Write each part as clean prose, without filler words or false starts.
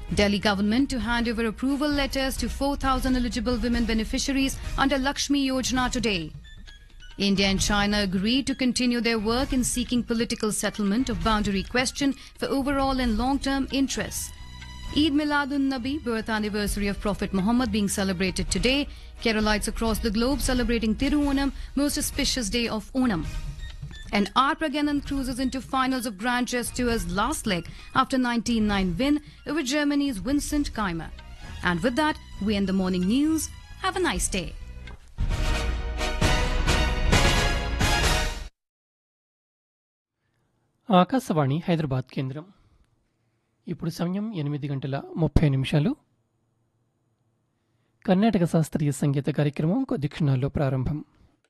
Delhi government to hand over approval letters to 4,000 eligible women beneficiaries under Lakshmi Yojana today. India and China agreed to continue their work in seeking political settlement of boundary question for overall and long-term interests. Eid Miladun-Nabi, birth anniversary of Prophet Muhammad, being celebrated today. Keralites across the globe celebrating Tiruonam, most auspicious day of Onam. And R. Pragyanan cruises into finals of Grand Chess Tour's last leg after 19-9 win over Germany's Vincent Keimer. And with that, we end the morning news. Have a nice day. Akashvani Hyderabad కేంద్రం. ఇప్పుడు సమయం 8:30 కర్ణాటక శాస్త్రీయ సంగీత కార్యక్రమం కొద్ది క్షణాల్లో ప్రారంభం.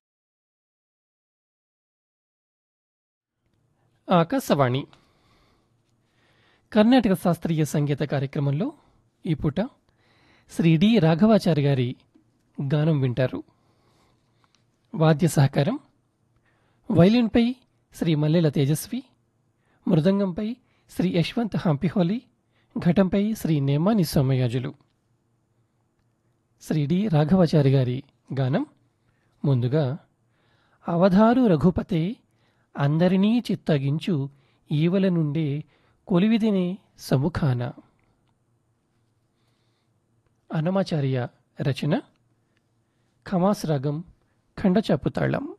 ఆకాశవాణి కర్ణాటక శాస్త్రీయ సంగీత కార్యక్రమంలో ఈ పూట శ్రీ డి రాఘవాచారి గారి గానం వింటారు. వాద్య సహకారం వైలిన్పై శ్రీ మల్లెల తేజస్వి, మృదంగంపై శ్రీ యశ్వంత్ హంపిహోలి, ఘటంపై శ్రీ నేమాని సోమయాజులు. శ్రీ డి రాఘవాచారి గారి గానం. ముందుగా అవధారు రఘుపతే అందరినీ చిత్తగించు ఈవల నుండే కొలివిదినే సముఖాన. అన్నమాచార్య రచన. ఖమాస్ రాగం ఖండచాపు తాళం.